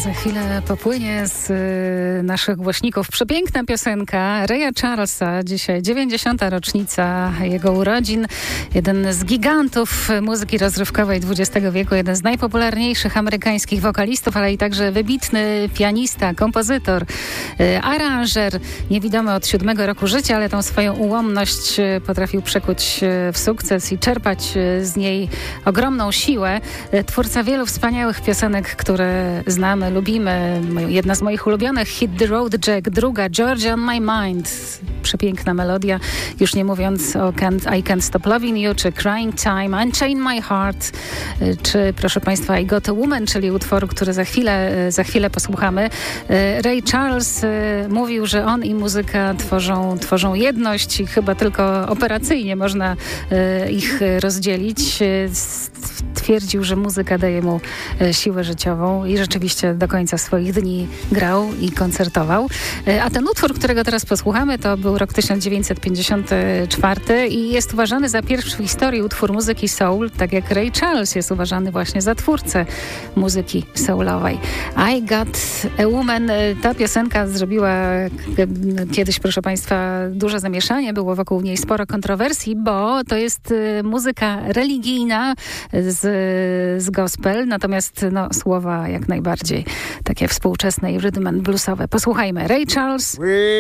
za chwilę popłynie z naszych głośników przepiękna piosenka Raya Charlesa. Dzisiaj 90. rocznica jego urodzin. Jeden z gigantów muzyki rozrywkowej XX wieku, jeden z najpopularniejszych amerykańskich wokalistów, ale i także wybitny pianista, kompozytor, aranżer, niewidomy od 7 roku życia, ale tą swoją ułomność potrafił przekuć w sukces i czerpać z niej ogromną siłę. Twórca wielu wspaniałych piosenek, które znamy, lubimy. Jedna z moich ulubionych, Hit the Road Jack, druga, Georgia on My Mind. Przepiękna melodia, już nie mówiąc o I Can't Stop Loving You, czy Crying Time, Unchain My Heart, czy proszę Państwa I Got a Woman, czyli utworu, który za chwilę posłuchamy. Ray Charles mówił, że on i muzyka tworzą jedność i chyba tylko operacyjnie można ich rozdzielić. Twierdził, że muzyka daje mu siłę życiową i rzeczywiście do końca swoich dni grał i koncertował. A ten utwór, którego teraz posłuchamy, to był rok 1954 i jest uważany za pierwszy w historii utwór muzyki soul, tak jak Ray Charles jest uważany właśnie za twórcę muzyki soulowej. I Got a Woman. Ta piosenka zrobiła kiedyś, proszę Państwa, duże zamieszanie. Było wokół niej sporo kontrowersji, bo to jest muzyka religijna z gospel, natomiast słowa jak najbardziej takie współczesne i rhythm and bluesowe. Posłuchajmy. Ray Charles.